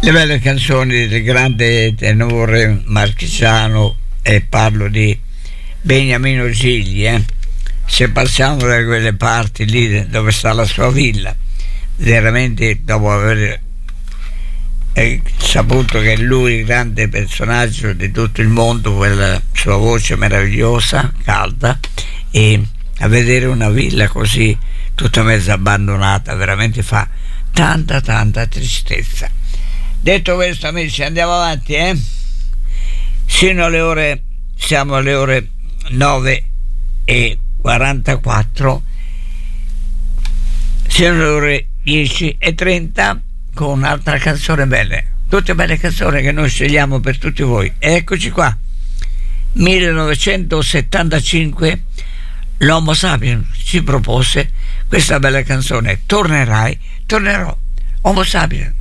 le belle canzoni del grande tenore marchigiano, e parlo di Beniamino Gigli. Se passiamo da quelle parti lì dove sta la sua villa, veramente dopo aver saputo che lui è il grande personaggio di tutto il mondo, quella sua voce meravigliosa, calda, e a vedere una villa così tutta mezza abbandonata veramente fa tanta tristezza. Detto questo, amici, andiamo avanti, sino alle ore, siamo alle ore 9:44, sino alle ore 10:30 con un'altra canzone bella, tutte belle canzoni che noi scegliamo per tutti voi. Eccoci qua, 1975 l'Homo Sapiens ci propose questa bella canzone, Tornerai, tornerò, Homo Sapiens.